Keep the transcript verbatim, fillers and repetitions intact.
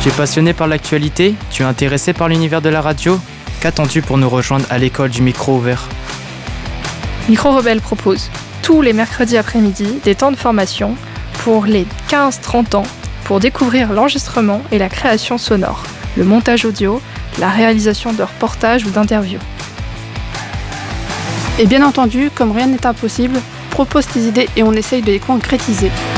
Tu es passionné par l'actualité? Tu es intéressé par l'univers de la radio? Qu'attends-tu pour nous rejoindre à l'école du micro ouvert? Micro Rebelle propose tous les mercredis après-midi des temps de formation pour les quinze trente ans pour découvrir l'enregistrement et la création sonore, le montage audio, la réalisation de reportages ou d'interviews. Et bien entendu, comme rien n'est impossible, propose tes idées et on essaye de les concrétiser.